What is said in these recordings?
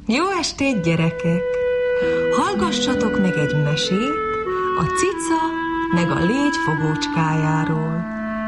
Jó estét, gyerekek! Hallgassatok meg egy mesét a cica meg a légy fogócskájáról.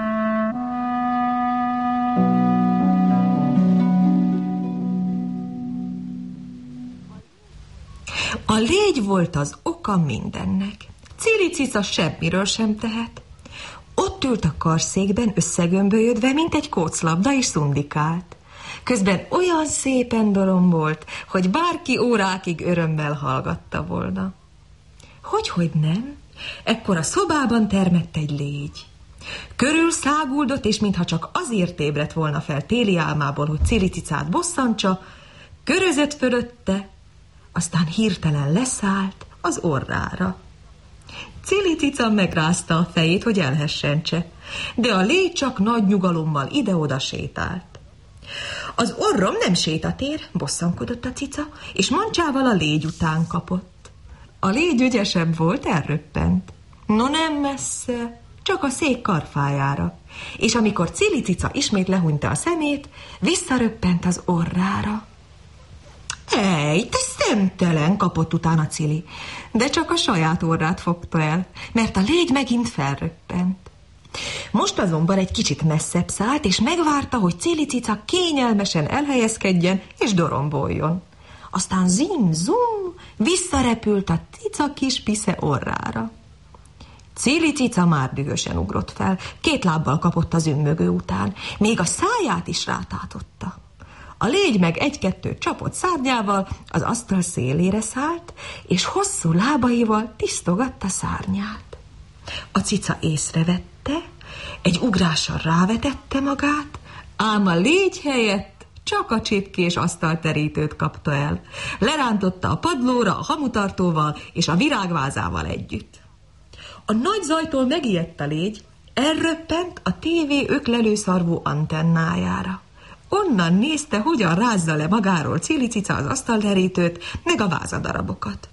A légy volt az oka mindennek. Cili cica semmiről sem tehet. Ott ült a karszékben összegömbölyödve, mint egy kóclabda, és szundikált. Közben olyan szépen dorombolt, hogy bárki órákig örömmel hallgatta volna. Hogyhogy nem? Ekkor a szobában termett egy légy. Körül száguldott, és mintha csak azért ébredt volna fel téli álmából, hogy Cili cicát bosszantsa, körözött fölötte, aztán hirtelen leszállt az orrára. Cili cica megrázta a fejét, hogy elhessentse, de a légy csak nagy nyugalommal ide-oda sétált. Az orrom nem sétatér, bosszankodott a cica, és mancsával a légy után kapott. A légy ügyesebb volt, elröppent. No nem messze, csak a szék karfájára, és amikor Cili cica ismét lehúnyta a szemét, visszaröppent az orrára. Ej, te szemtelen, kapott utána Cili, de csak a saját orrát fogta el, mert a légy megint felröppent. Most azonban egy kicsit messzebb szállt, és megvárta, hogy Cili cica kényelmesen elhelyezkedjen és doromboljon. Aztán zim-zum visszarepült a cica kis pisze orrára. Cili cica már dühösen ugrott fel, 2 lábbal kapott az ümmögő után, még a száját is rátátotta. A légy meg 1-2 csapott szárnyával az asztal szélére szállt, és hosszú lábaival tisztogatta szárnyát. A cica észrevette, egy ugrással rávetette magát, ám a légy helyett csak a csipkés asztalterítőt kapta el. Lerántotta a padlóra a hamutartóval és a virágvázával együtt. A nagy zajtól megijedt a légy, elröppent a tévé öklelőszarvú antennájára. Onnan nézte, hogyan rázza le magáról Cili cica az asztalterítőt, meg a vázadarabokat.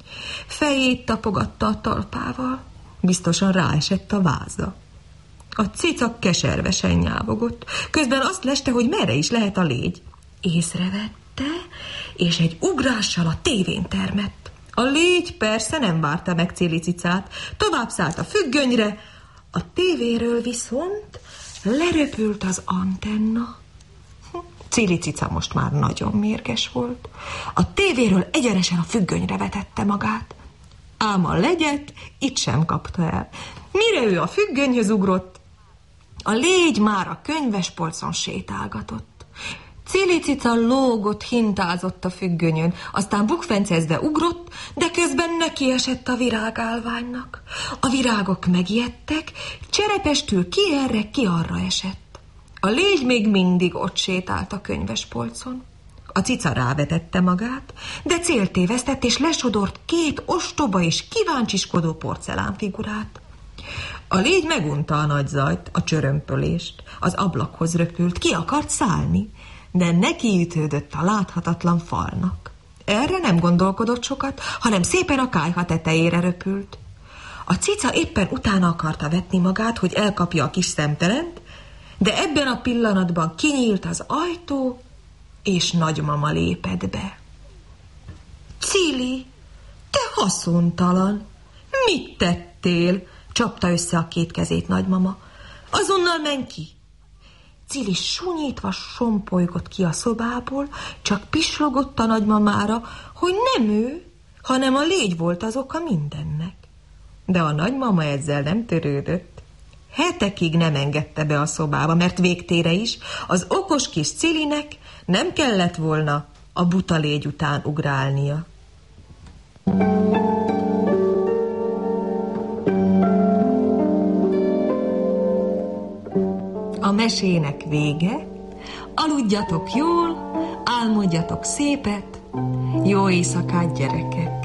Fejét tapogatta a talpával, biztosan ráesett a váza. A cica keservesen nyávogott, közben azt leste, hogy merre is lehet a légy. Észrevette, és egy ugrással a tévén termett. A légy persze nem várta meg Cili cicát, tovább szállt a függönyre, a tévéről viszont leröpült az antenna. Cili cica most már nagyon mérges volt. A tévéről egyenesen a függönyre vetette magát. Ám a legyet itt sem kapta el. Mire ő a függönyhöz ugrott, a légy már a könyvespolcon sétálgatott. Cili cica lógott, hintázott a függönyön, aztán bukfencezve ugrott, de közben nekiesett a virágálványnak. A virágok megijedtek, cserepestül ki erre, ki arra esett. A légy még mindig ott sétált a könyvespolcon. A cica rávetette magát, de céltévesztett és lesodort 2 ostoba és kíváncsiskodó porcelánfigurát. A légy megunta a nagy zajt, a csörömpölést, az ablakhoz röpült, ki akart szállni, de nekiütődött a láthatatlan falnak. Erre nem gondolkodott sokat, hanem szépen a kályha tetejére röpült. A cica éppen utána akarta vetni magát, hogy elkapja a kis szemtelent, de ebben a pillanatban kinyílt az ajtó, és nagymama lépett be. Cili, te haszontalan! Mit tettél? Csapta össze a 2 kezét nagymama. Azonnal menj ki! Cili sunyítva sompolygott ki a szobából, csak pislogott a nagymamára, hogy nem ő, hanem a légy volt az oka mindennek. De a nagymama ezzel nem törődött. Hetekig nem engedte be a szobába, mert végtére is az okos kis Cilinek nem kellett volna a buta légy után ugrálnia. A mesének vége, aludjatok jól, álmodjatok szépet, jó éjszakát, gyerekek!